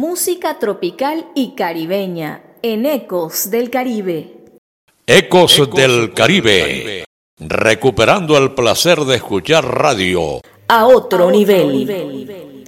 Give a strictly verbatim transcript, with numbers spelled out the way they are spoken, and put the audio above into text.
Música tropical y caribeña en Ecos del Caribe. Ecos, Ecos del Caribe. Caribe. Recuperando el placer de escuchar radio a otro, a otro nivel. nivel.